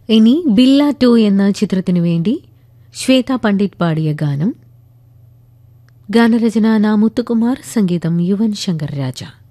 ഇനി ബില്ല 2 എന്ന ചിത്രത്തിനു വേണ്ടി ശ്വേത പണ്ഡിറ്റ് പാടിയ ഗാനം. ഗാനരചന നാ മുത്തുകുമാർ, സംഗീതം യുവൻ ശങ്കർ രാജ.